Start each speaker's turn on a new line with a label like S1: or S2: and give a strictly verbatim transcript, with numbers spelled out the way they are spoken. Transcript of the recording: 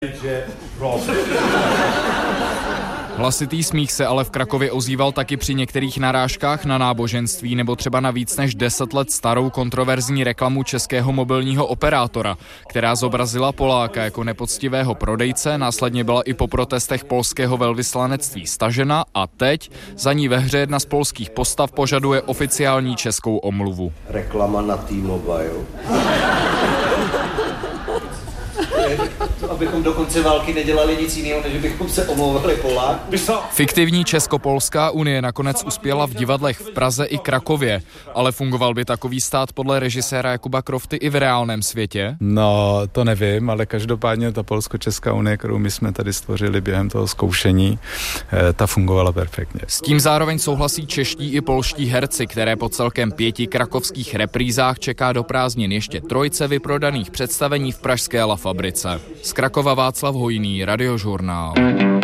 S1: Hlasitý smích se ale v Krakově ozýval taky při některých narážkách na náboženství nebo třeba na víc než deset let starou kontroverzní reklamu českého mobilního operátora, která zobrazila Poláka jako nepoctivého prodejce, následně byla i po protestech polského velvyslanectví stažena a teď za ní ve hře jedna z polských postav požaduje oficiální českou omluvu.
S2: Reklama na T-Mobile. Abychom do konce války nedělali nic jiného, než bychom se omlouvali Polákům.
S1: Fiktivní Česko-polská unie nakonec uspěla v divadlech v Praze i Krakově, ale fungoval by takový stát podle režiséra Jakuba Krofty i v reálném světě?
S3: No, to nevím, ale každopádně ta Polsko-Česká unie, kterou my jsme tady stvořili během toho zkoušení, ta fungovala perfektně.
S1: S tím zároveň souhlasí čeští i polští herci, které po celkem pěti krakovských reprízách čeká do prázdnin ještě trojce vyprodaných představení v pražské La Fabrice. Z Krakova Václav Hojný, Radiožurnál.